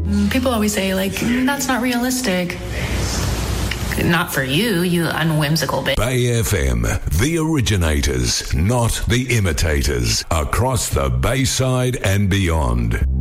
People always say, like, that's not realistic. Not for you, you unwhimsical bitch. Bay FM, the originators, not the imitators. Across the Bayside and beyond.